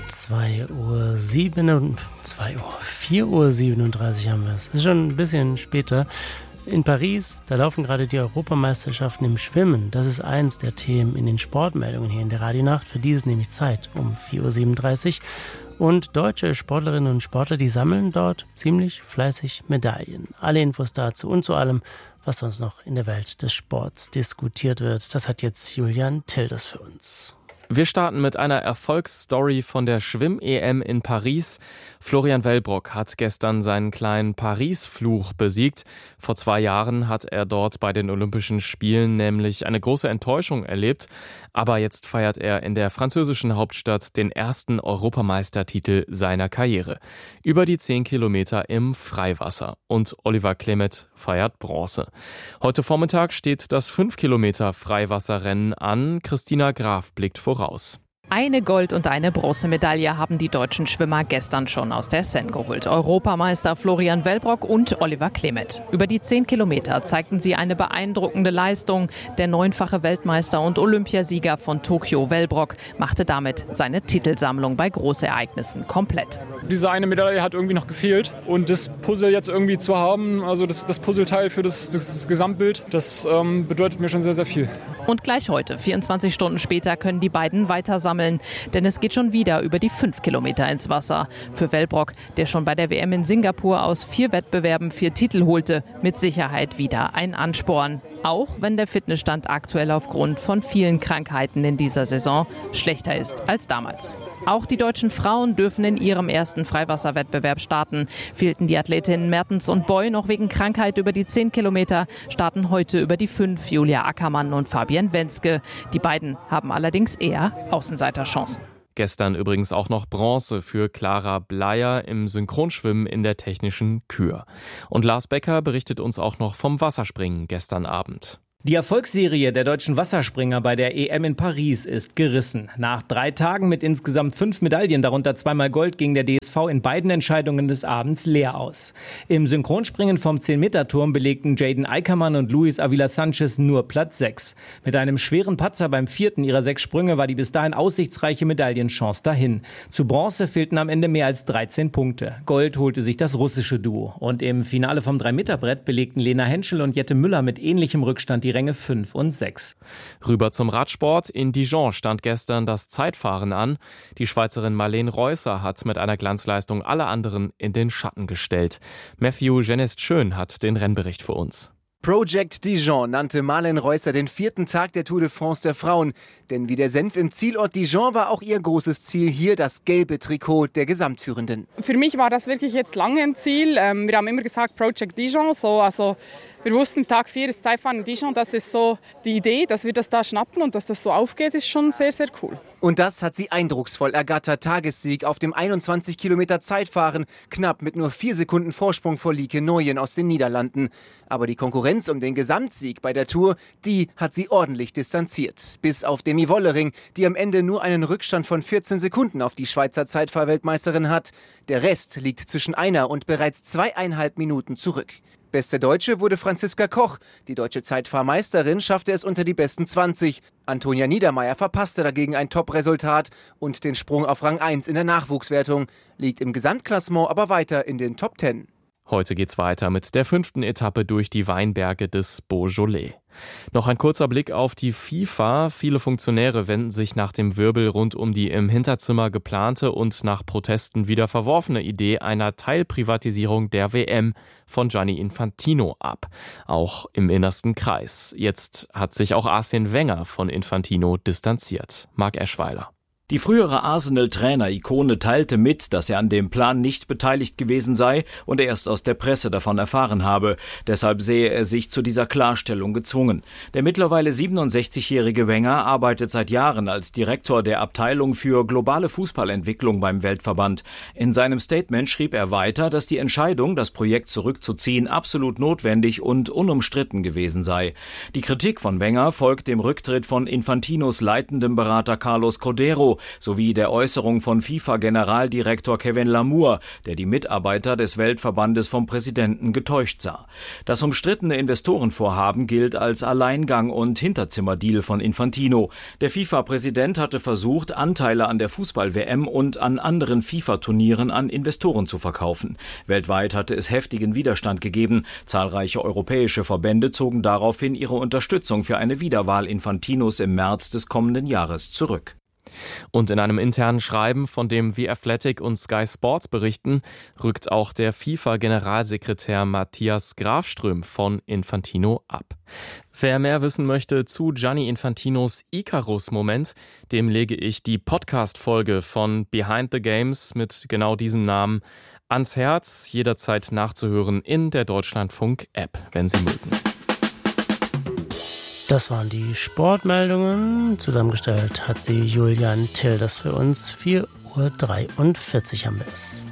4:37 Uhr haben wir es. Ist schon ein bisschen später. In Paris, da laufen gerade die Europameisterschaften im Schwimmen. Das ist eins der Themen in den Sportmeldungen hier in der Radionacht. Für die ist nämlich Zeit um 4:37 Uhr. Und deutsche Sportlerinnen und Sportler, die sammeln dort ziemlich fleißig Medaillen. Alle Infos dazu und zu allem, was sonst noch in der Welt des Sports diskutiert wird. Das hat jetzt Julian Tilders für uns. Wir starten mit einer Erfolgsstory von der Schwimm-EM in Paris. Florian Wellbrock hat gestern seinen kleinen Paris-Fluch besiegt. Vor 2 Jahren hat er dort bei den Olympischen Spielen nämlich eine große Enttäuschung erlebt. Aber jetzt feiert er in der französischen Hauptstadt den ersten Europameistertitel seiner Karriere. Über die 10 Kilometer im Freiwasser. Und Oliver Klemet feiert Bronze. Heute Vormittag steht das 5 Kilometer Freiwasserrennen an. Christina Graf blickt voraus. Eine Gold- und eine Bronzemedaille haben die deutschen Schwimmer gestern schon aus der Seine geholt. Europameister Florian Wellbrock und Oliver Klemet. Über die 10 Kilometer zeigten sie eine beeindruckende Leistung. Der 9-fache Weltmeister und Olympiasieger von Tokio, Wellbrock, machte damit seine Titelsammlung bei Großereignissen komplett. Diese eine Medaille hat irgendwie noch gefehlt. Und das Puzzle jetzt irgendwie zu haben, also das Puzzleteil für das Gesamtbild, das bedeutet mir schon sehr, sehr viel. Und gleich heute, 24 Stunden später, können die beiden weiter sammeln. Denn es geht schon wieder über die 5 Kilometer ins Wasser. Für Wellbrock, der schon bei der WM in Singapur aus 4 Wettbewerben 4 Titel holte, mit Sicherheit wieder ein Ansporn. Auch wenn der Fitnessstand aktuell aufgrund von vielen Krankheiten in dieser Saison schlechter ist als damals. Auch die deutschen Frauen dürfen in ihrem ersten Freiwasserwettbewerb starten. Fehlten die Athletinnen Mertens und Boy noch wegen Krankheit über die 10 Kilometer, starten heute über die 5 Julia Ackermann und Fabienne Wenzke. Die beiden haben allerdings eher Außenseiterchancen. Gestern übrigens auch noch Bronze für Clara Bleier im Synchronschwimmen in der technischen Kür. Und Lars Becker berichtet uns auch noch vom Wasserspringen gestern Abend. Die Erfolgsserie der deutschen Wasserspringer bei der EM in Paris ist gerissen. Nach 3 Tagen mit insgesamt 5 Medaillen, darunter 2-mal Gold, ging der DSV in beiden Entscheidungen des Abends leer aus. Im Synchronspringen vom 10-Meter-Turm belegten Jaden Eickermann und Luis Avila Sanchez nur Platz 6. Mit einem schweren Patzer beim 4. ihrer 6 Sprünge war die bis dahin aussichtsreiche Medaillenchance dahin. Zu Bronze fehlten am Ende mehr als 13 Punkte. Gold holte sich das russische Duo. Und im Finale vom 3-Meter-Brett belegten Lena Henschel und Jette Müller mit ähnlichem Rückstand die Ränge 5 und 6. Rüber zum Radsport. In Dijon stand gestern das Zeitfahren an. Die Schweizerin Marlene Reusser hat mit einer Glanzleistung alle anderen in den Schatten gestellt. Matthew Genest-Schön hat den Rennbericht für uns. Project Dijon nannte Marlene Reusser den 4. Tag der Tour de France der Frauen. Denn wie der Senf im Zielort Dijon war auch ihr großes Ziel hier das gelbe Trikot der Gesamtführenden. Für mich war das wirklich jetzt lange ein Ziel. Wir haben immer gesagt Project Dijon. Wir wussten, Tag 4 ist Zeitfahren in Dijon. Das ist so die Idee, dass wir das da schnappen und dass das so aufgeht, ist schon sehr, sehr cool. Und das hat sie eindrucksvoll ergattert. Tagessieg auf dem 21 Kilometer Zeitfahren. Knapp mit nur 4 Sekunden Vorsprung vor Lieke Nooyen aus den Niederlanden. Aber die Konkurrenz um den Gesamtsieg bei der Tour, die hat sie ordentlich distanziert. Bis auf Demi Wollering, die am Ende nur einen Rückstand von 14 Sekunden auf die Schweizer Zeitfahrweltmeisterin hat. Der Rest liegt zwischen 1 und bereits 2,5 Minuten zurück. Beste Deutsche wurde Franziska Koch. Die deutsche Zeitfahrmeisterin schaffte es unter die besten 20. Antonia Niedermeyer verpasste dagegen ein Top-Resultat und den Sprung auf Rang 1 in der Nachwuchswertung, liegt im Gesamtklassement aber weiter in den Top 10. Heute geht's weiter mit der 5. Etappe durch die Weinberge des Beaujolais. Noch ein kurzer Blick auf die FIFA. Viele Funktionäre wenden sich nach dem Wirbel rund um die im Hinterzimmer geplante und nach Protesten wieder verworfene Idee einer Teilprivatisierung der WM von Gianni Infantino ab. Auch im innersten Kreis. Jetzt hat sich auch Arsene Wenger von Infantino distanziert. Marc Eschweiler. Die frühere Arsenal-Trainer-Ikone teilte mit, dass er an dem Plan nicht beteiligt gewesen sei und erst aus der Presse davon erfahren habe. Deshalb sehe er sich zu dieser Klarstellung gezwungen. Der mittlerweile 67-jährige Wenger arbeitet seit Jahren als Direktor der Abteilung für globale Fußballentwicklung beim Weltverband. In seinem Statement schrieb er weiter, dass die Entscheidung, das Projekt zurückzuziehen, absolut notwendig und unumstritten gewesen sei. Die Kritik von Wenger folgt dem Rücktritt von Infantinos leitendem Berater Carlos Cordero, sowie der Äußerung von FIFA-Generaldirektor Kevin Lamour, der die Mitarbeiter des Weltverbandes vom Präsidenten getäuscht sah. Das umstrittene Investorenvorhaben gilt als Alleingang und Hinterzimmerdeal von Infantino. Der FIFA-Präsident hatte versucht, Anteile an der Fußball-WM und an anderen FIFA-Turnieren an Investoren zu verkaufen. Weltweit hatte es heftigen Widerstand gegeben. Zahlreiche europäische Verbände zogen daraufhin ihre Unterstützung für eine Wiederwahl Infantinos im März des kommenden Jahres zurück. Und in einem internen Schreiben, von dem The Athletic und Sky Sports berichten, rückt auch der FIFA-Generalsekretär Matthias Grafström von Infantino ab. Wer mehr wissen möchte zu Gianni Infantinos Icarus-Moment, dem lege ich die Podcast-Folge von Behind the Games mit genau diesem Namen ans Herz, jederzeit nachzuhören in der Deutschlandfunk-App, wenn Sie mögen. Das waren die Sportmeldungen. Zusammengestellt hat sie Julian Till. Das für uns 4:43 Uhr haben wir es.